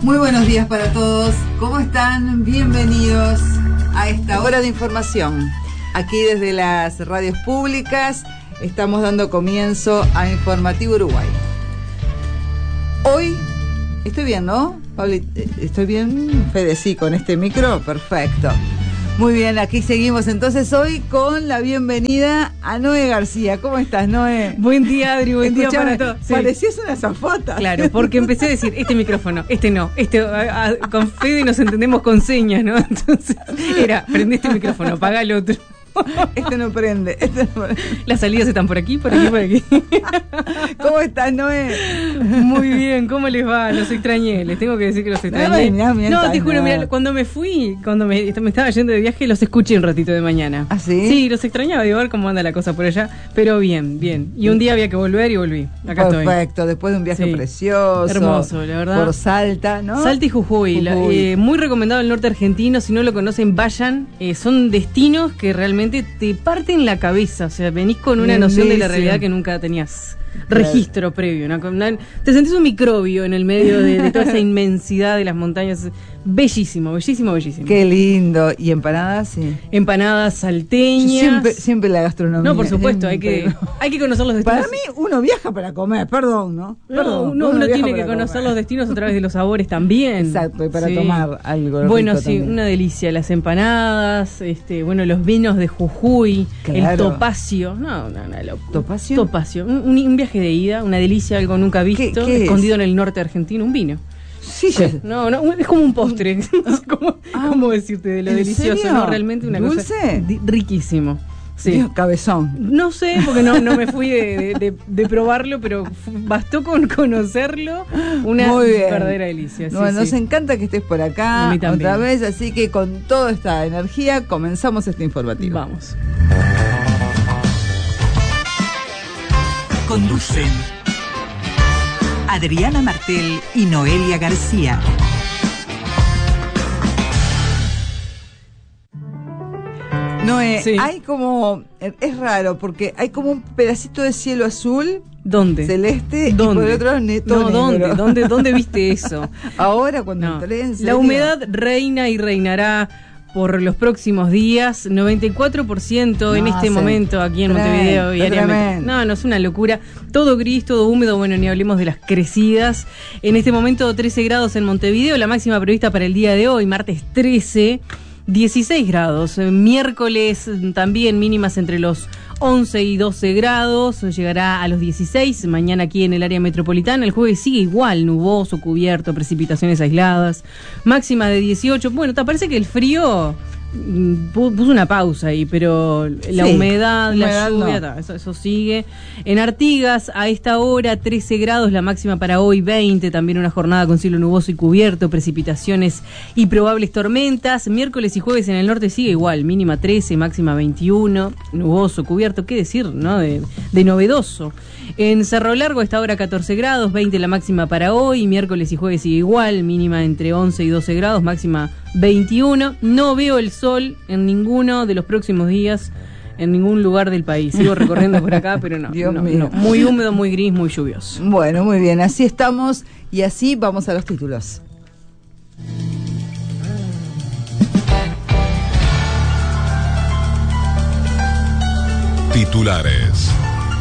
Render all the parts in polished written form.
Muy buenos días para todos. ¿Cómo están? Bienvenidos a esta hora de información. Aquí desde las radios públicas estamos dando comienzo a Informativo Uruguay. Hoy, estoy bien, ¿no? Pablo, ¿estoy bien? Fede, sí, con este micro, perfecto. Muy bien, aquí seguimos entonces hoy con la bienvenida a Noé García. ¿Cómo estás, Noé? Buen día, Adri, buen día para todos. Sí. Parecías una azafata. Claro, porque empecé a decir, este micrófono, este no, con Fede nos entendemos con señas, ¿no? Entonces era, prende este micrófono, apaga el otro. Este no prende. Las salidas están por aquí, por aquí, por aquí. ¿Cómo estás, Noé? Muy bien, ¿cómo les va? Los extrañé, les tengo que decir que los extrañé. No, te juro, mira, cuando me estaba yendo de viaje, los escuché un ratito de mañana. ¿Ah, sí? Sí, los extrañaba, digo, a ver cómo anda la cosa por allá, pero bien, bien. Y un día había que volver y volví. Acá estoy. Perfecto, después de un viaje precioso. Hermoso, la verdad. Por Salta, ¿no? Salta y Jujuy. Muy recomendado el norte argentino, si no lo conocen, vayan. Son destinos que realmente te parten la cabeza, o sea, venís con una noción de la realidad que nunca tenías registro previo, te sentís un microbio en el medio de toda esa inmensidad de las montañas. Bellísimo, bellísimo, bellísimo. Qué lindo. ¿Y empanadas? Sí. Empanadas salteñas. Siempre la gastronomía. No, por supuesto, hay que conocer los destinos. Para mí, uno viaja para comer, perdón, ¿no? Uno tiene que conocer los destinos a través de los sabores también. Exacto, y para tomar algo. Bueno, sí, también. una delicia. Las empanadas, los vinos de Jujuy, claro. El topacio. ¿Topacio? Topacio. Un viaje de ida, una delicia, algo nunca visto, ¿Qué escondido es? en el norte argentino, un vino. Sí, no, es como un postre. No sé cómo decirte de lo delicioso, serio? ¿no? Realmente una ¿Dulce? cosa riquísimo. Sí. Dios, cabezón. No sé, porque no me fui de probarlo, pero bastó con conocerlo. Una verdadera delicia. Sí, nos encanta que estés por acá otra vez, así que con toda esta energía comenzamos este informativo. Vamos. Conducen Adriana Martel y Noelia García. Noé, hay como, es raro, porque hay como un pedacito de cielo azul. ¿Dónde? Celeste. ¿Dónde? Y por el otro negro. ¿Dónde viste eso? Ahora, cuando entré en serio. La humedad reina y reinará por los próximos días, 94% en este momento aquí en Montevideo y área. No, es una locura. Todo gris, todo húmedo, bueno, ni hablemos de las crecidas. En este momento 13 grados en Montevideo, la máxima prevista para el día de hoy, martes 13, 16 grados. Miércoles también mínimas entre los 11 y 12 grados, llegará a los 16, mañana aquí en el área metropolitana. El jueves sigue igual, nuboso, cubierto, precipitaciones aisladas, máxima de 18. Bueno, te parece que el frío puso una pausa ahí, pero la humedad, la lluvia, eso sigue. En Artigas, a esta hora, 13 grados, la máxima para hoy 20, también una jornada con cielo nuboso y cubierto, precipitaciones y probables tormentas. Miércoles y jueves en el norte sigue igual, mínima 13, máxima 21, nuboso, cubierto, qué decir, ¿no? De novedoso. En Cerro Largo, a esta hora 14 grados, 20 la máxima para hoy, miércoles y jueves sigue igual, mínima entre 11 y 12 grados, máxima 21. No veo el sol en ninguno de los próximos días, en ningún lugar del país. Sigo recorriendo por acá, pero no. Dios mío. Muy húmedo, muy gris, muy lluvioso. Bueno, muy bien, así estamos y así vamos a los títulos. Titulares.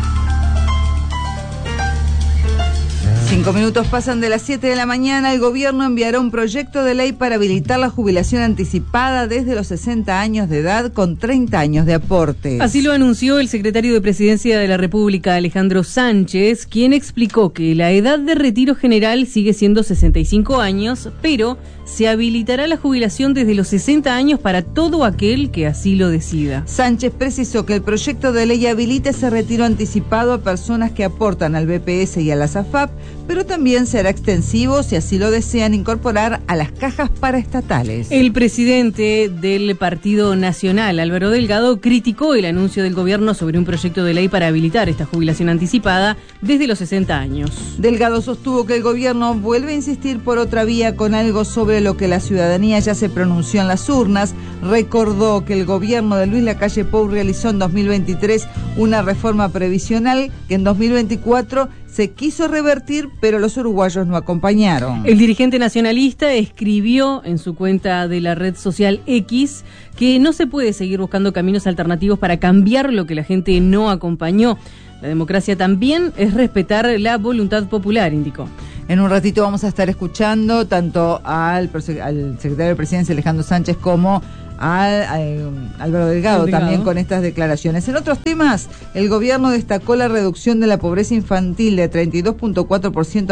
5 minutos pasan de las 7 de la mañana. El gobierno enviará un proyecto de ley para habilitar la jubilación anticipada desde los 60 años de edad con 30 años de aporte. Así lo anunció el secretario de Presidencia de la República, Alejandro Sánchez, quien explicó que la edad de retiro general sigue siendo 65 años, pero se habilitará la jubilación desde los 60 años para todo aquel que así lo decida. Sánchez precisó que el proyecto de ley habilita ese retiro anticipado a personas que aportan al BPS y a la SAFAP, pero también será extensivo, si así lo desean, incorporar a las cajas paraestatales. El presidente del Partido Nacional, Álvaro Delgado, criticó el anuncio del gobierno sobre un proyecto de ley para habilitar esta jubilación anticipada desde los 60 años. Delgado sostuvo que el gobierno vuelve a insistir por otra vía con algo sobre lo que la ciudadanía ya se pronunció en las urnas. Recordó que el gobierno de Luis Lacalle Pou realizó en 2023 una reforma previsional que en 2024 se quiso revertir, pero los uruguayos no acompañaron. El dirigente nacionalista escribió en su cuenta de la red social X que no se puede seguir buscando caminos alternativos para cambiar lo que la gente no acompañó. La democracia también es respetar la voluntad popular, indicó. En un ratito vamos a estar escuchando tanto al secretario de Presidencia, Alejandro Sánchez, como a Álvaro Delgado también con estas declaraciones. En otros temas, el gobierno destacó la reducción de la pobreza infantil de 32.4% a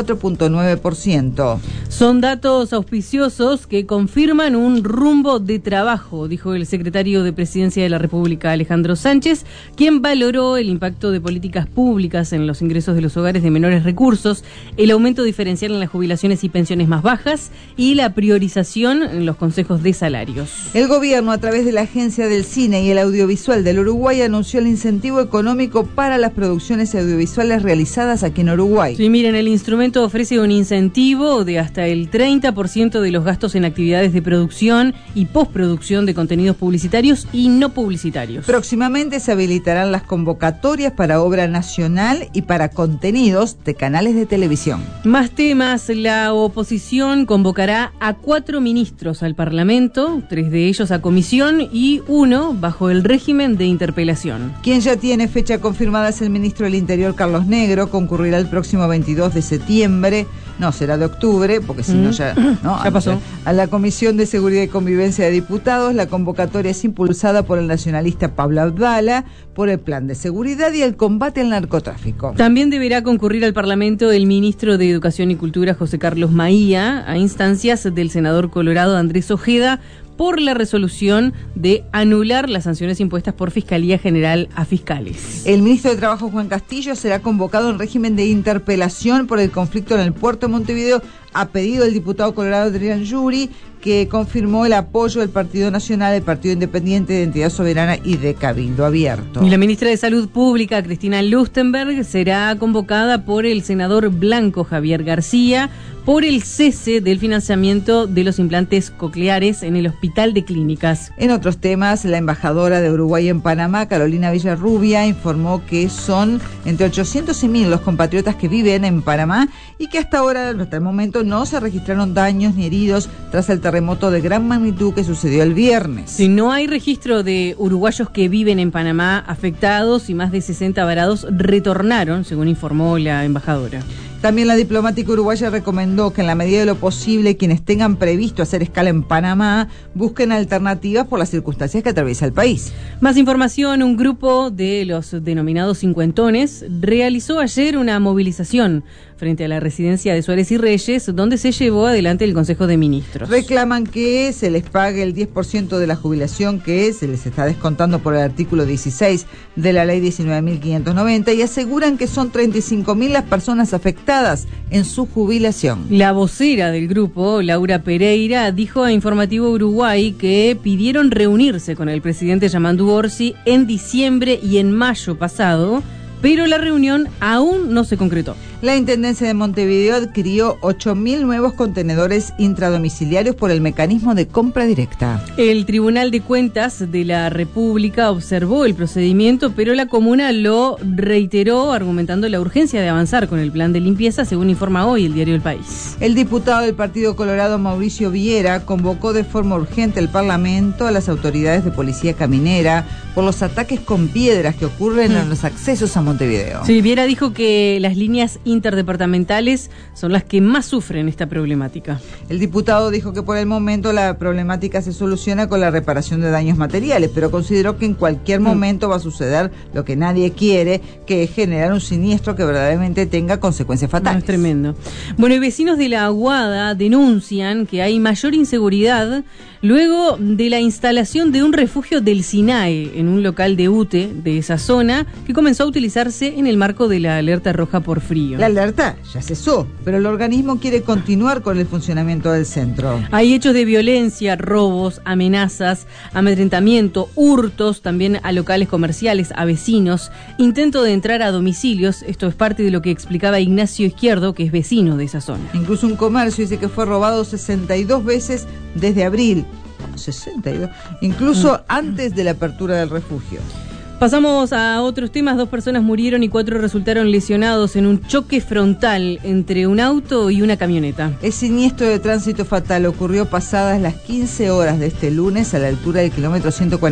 24.9%. Son datos auspiciosos que confirman un rumbo de trabajo, dijo el secretario de Presidencia de la República, Alejandro Sánchez, quien valoró el impacto de políticas públicas en los ingresos de los hogares de menores recursos, el aumento diferencial en las jubilaciones y pensiones más bajas y la priorización en los consejos de salarios. El gobierno, a través de la Agencia del Cine y el Audiovisual del Uruguay, anunció el incentivo económico para las producciones audiovisuales realizadas aquí en Uruguay. Sí, miren, el instrumento ofrece un incentivo de hasta el 30% de los gastos en actividades de producción y postproducción de contenidos publicitarios y no publicitarios. Próximamente se habilitarán las convocatorias para obra nacional y para contenidos de canales de televisión. Más temas, la oposición convocará a 4 ministros al Parlamento, 3 de ellos a comisión y 1 bajo el régimen de interpelación. Quien ya tiene fecha confirmada es el ministro del Interior, Carlos Negro. Concurrirá el próximo 22 de septiembre. No, será de octubre, porque si no ya... No, ya pasó. A la Comisión de Seguridad y Convivencia de Diputados. La convocatoria es impulsada por el nacionalista Pablo Abdala, por el Plan de Seguridad y el combate al narcotráfico. También deberá concurrir al Parlamento el ministro de Educación y Cultura, José Carlos Maía, a instancias del senador colorado Andrés Ojeda, por la resolución de anular las sanciones impuestas por Fiscalía General a fiscales. El ministro de Trabajo, Juan Castillo, será convocado en régimen de interpelación por el conflicto en el puerto de Montevideo, a pedido del diputado colorado Adrián Yuri, que confirmó el apoyo del Partido Nacional, del Partido Independiente, de Identidad Soberana y de Cabildo Abierto. Y la ministra de Salud Pública, Cristina Lustenberg, será convocada por el senador blanco Javier García por el cese del financiamiento de los implantes cocleares en el Hospital de Clínicas. En otros temas, la embajadora de Uruguay en Panamá, Carolina Villarrubia, informó que son entre 800 y 1000 los compatriotas que viven en Panamá y que hasta el momento no se registraron daños ni heridos tras el terremoto de gran magnitud que sucedió el viernes. Si no hay registro de uruguayos que viven en Panamá afectados y más de 60 varados retornaron, según informó la embajadora. También la diplomática uruguaya recomendó que en la medida de lo posible quienes tengan previsto hacer escala en Panamá busquen alternativas por las circunstancias que atraviesa el país. Más información, un grupo de los denominados cincuentones realizó ayer una movilización frente a la residencia de Suárez y Reyes, donde se llevó adelante el Consejo de Ministros. Reclaman que se les pague el 10% de la jubilación que se les está descontando por el artículo 16 de la ley 19.590 y aseguran que son 35.000 las personas afectadas en su jubilación. La vocera del grupo, Laura Pereira, dijo a Informativo Uruguay que pidieron reunirse con el presidente Yamandu Orsi en diciembre y en mayo pasado, pero la reunión aún no se concretó. La Intendencia de Montevideo adquirió 8.000 nuevos contenedores intradomiciliarios por el mecanismo de compra directa. El Tribunal de Cuentas de la República observó el procedimiento, pero la comuna lo reiteró, argumentando la urgencia de avanzar con el plan de limpieza, según informa hoy el diario El País. El diputado del Partido Colorado, Mauricio Viera, convocó de forma urgente al Parlamento a las autoridades de Policía Caminera por los ataques con piedras que ocurren en los accesos a Montevideo. Sí, Viera dijo que las líneas interdepartamentales son las que más sufren esta problemática. El diputado dijo que por el momento la problemática se soluciona con la reparación de daños materiales, pero consideró que en cualquier momento va a suceder lo que nadie quiere, que es generar un siniestro que verdaderamente tenga consecuencias fatales. No, es tremendo. Bueno, y vecinos de La Aguada denuncian que hay mayor inseguridad luego de la instalación de un refugio del SINAE en un local de UTE de esa zona que comenzó a utilizarse en el marco de la alerta roja por frío. La alerta ya cesó, pero el organismo quiere continuar con el funcionamiento del centro. Hay hechos de violencia, robos, amenazas, amedrentamiento, hurtos también a locales comerciales, a vecinos, intento de entrar a domicilios. Esto es parte de lo que explicaba Ignacio Izquierdo, que es vecino de esa zona. Incluso un comercio dice que fue robado 62 veces desde abril. 62, incluso antes de la apertura del refugio. Pasamos a otros temas. 2 personas murieron y 4 resultaron lesionados en un choque frontal entre un auto y una camioneta. El siniestro de tránsito fatal ocurrió pasadas las 15 horas de este lunes a la altura del kilómetro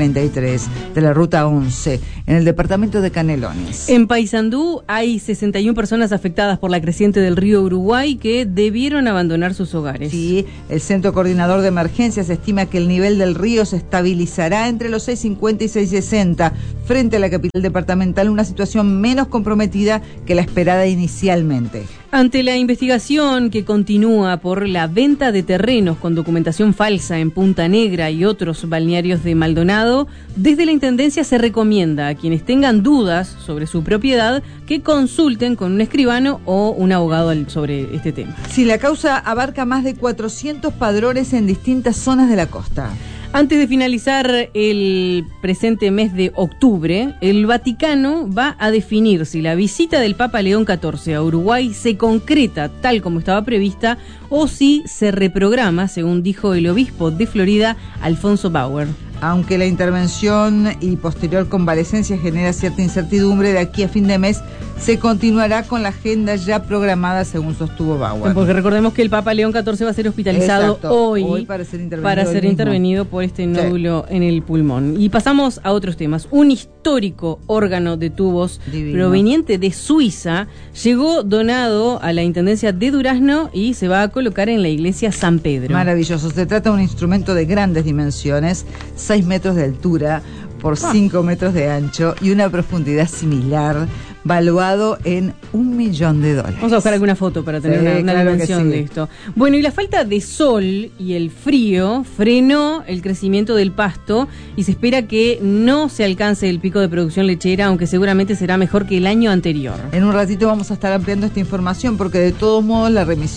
143 de la ruta 11, en el departamento de Canelones. En Paysandú hay 61 personas afectadas por la creciente del río Uruguay que debieron abandonar sus hogares. Sí, el Centro Coordinador de Emergencias estima que el nivel del río se estabilizará entre los 6.50 y 6.60 frente a la capital departamental, una situación menos comprometida que la esperada inicialmente. Ante la investigación que continúa por la venta de terrenos con documentación falsa en Punta Negra y otros balnearios de Maldonado, desde la Intendencia se recomienda a quienes tengan dudas sobre su propiedad que consulten con un escribano o un abogado sobre este tema. Sí, la causa abarca más de 400 padrones en distintas zonas de la costa. Antes de finalizar el presente mes de octubre, el Vaticano va a definir si la visita del Papa León XIV a Uruguay se concreta tal como estaba prevista o si se reprograma, según dijo el obispo de Florida, Alfonso Bauer. Aunque la intervención y posterior convalecencia genera cierta incertidumbre, de aquí a fin de mes se continuará con la agenda ya programada, según sostuvo Bauer. Porque recordemos que el Papa León XIV va a ser hospitalizado hoy para ser intervenido por este nódulo en el pulmón. Y pasamos a otros temas. Un histórico órgano de tubos proveniente de Suiza llegó donado a la Intendencia de Durazno y se va a colocar en la iglesia San Pedro. Maravilloso. Se trata de un instrumento de grandes dimensiones, 6 metros de altura por 5 metros de ancho y una profundidad similar, valuado en $1 millón. Vamos a buscar alguna foto para tener una dimensión de esto. Bueno, y la falta de sol y el frío frenó el crecimiento del pasto y se espera que no se alcance el pico de producción lechera, aunque seguramente será mejor que el año anterior. En un ratito vamos a estar ampliando esta información porque de todos modos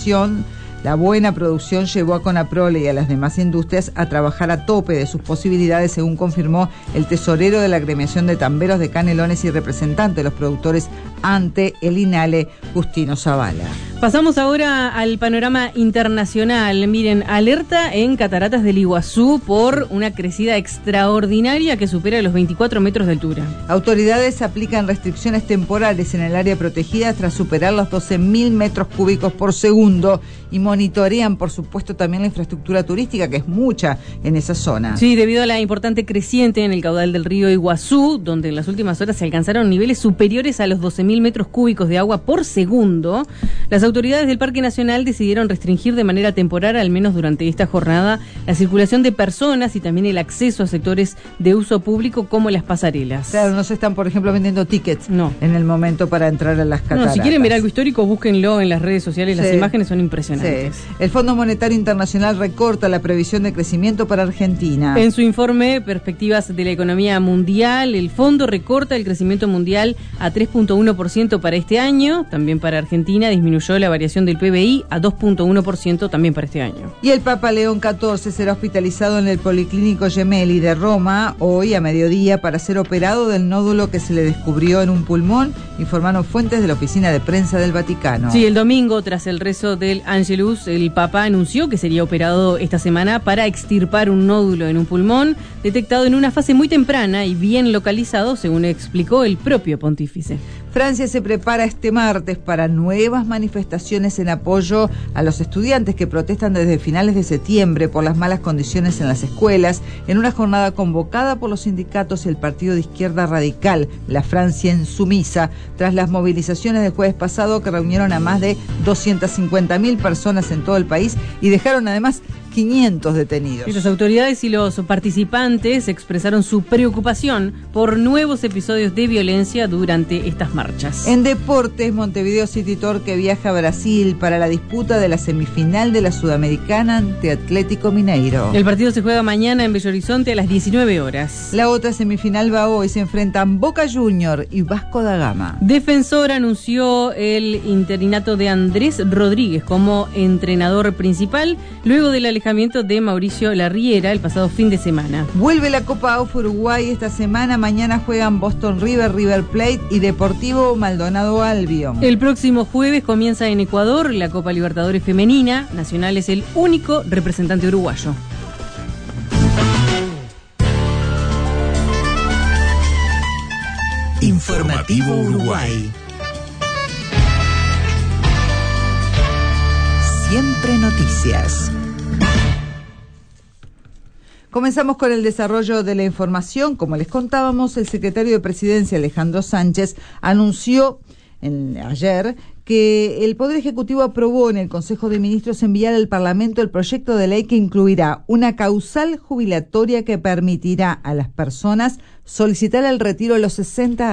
la buena producción llevó a Conaprole y a las demás industrias a trabajar a tope de sus posibilidades, según confirmó el tesorero de la agremiación de tamberos de Canelones y representante de los productores ante el INALE, Justino Zavala. Pasamos ahora al panorama internacional. Miren, alerta en Cataratas del Iguazú por una crecida extraordinaria que supera los 24 metros de altura. Autoridades aplican restricciones temporales en el área protegida tras superar los 12.000 metros cúbicos por segundo y monitorean, por supuesto, también la infraestructura turística, que es mucha en esa zona. Sí, debido a la importante creciente en el caudal del río Iguazú, donde en las últimas horas se alcanzaron niveles superiores a los 12.000 metros cúbicos de agua por segundo, las autoridades del Parque Nacional decidieron restringir de manera temporal, al menos durante esta jornada, la circulación de personas y también el acceso a sectores de uso público como las pasarelas. Claro, no se están, por ejemplo, vendiendo tickets en el momento para entrar a las cataratas. No, si quieren ver algo histórico, búsquenlo en las redes sociales, las imágenes son impresionantes. Sí. El Fondo Monetario Internacional recorta la previsión de crecimiento para Argentina. En su informe Perspectivas de la Economía Mundial, el fondo recorta el crecimiento mundial a 3.1% para este año. También para Argentina disminuyó la variación del PBI a 2.1% también para este año. Y el Papa León XIV será hospitalizado en el Policlínico Gemelli de Roma hoy a mediodía para ser operado del nódulo que se le descubrió en un pulmón, informaron fuentes de la oficina de prensa del Vaticano. Sí, el domingo, tras el rezo del Angelus, el Papa anunció que sería operado esta semana para extirpar un nódulo en un pulmón detectado en una fase muy temprana y bien localizado, según explicó el propio pontífice. Francia se prepara este martes para nuevas manifestaciones en apoyo a los estudiantes que protestan desde finales de septiembre por las malas condiciones en las escuelas, en una jornada convocada por los sindicatos y el partido de izquierda radical, la Francia Insumisa, tras las movilizaciones del jueves pasado que reunieron a más de 250.000 personas en todo el país y dejaron además 500 detenidos. Y las autoridades y los participantes expresaron su preocupación por nuevos episodios de violencia durante estas marchas. En deportes, Montevideo City Torque viaja a Brasil para la disputa de la semifinal de la Sudamericana ante Atlético Mineiro. El partido se juega mañana en Belo Horizonte a las 19 horas. La otra semifinal va hoy, se enfrentan Boca Junior y Vasco da Gama. Defensor anunció el interinato de Andrés Rodríguez como entrenador principal luego de la alejamiento de Mauricio Larriera el pasado fin de semana. Vuelve la Copa AUF Uruguay esta semana. Mañana juegan Boston River, River Plate y Deportivo Maldonado Albion. El próximo jueves comienza en Ecuador la Copa Libertadores Femenina. Nacional es el único representante uruguayo. Informativo Uruguay. Siempre noticias. Comenzamos con el desarrollo de la información. Como les contábamos, el secretario de Presidencia, Alejandro Sánchez, anunció ayer que el Poder Ejecutivo aprobó en el Consejo de Ministros enviar al Parlamento el proyecto de ley que incluirá una causal jubilatoria que permitirá a las personas solicitar el retiro a los 60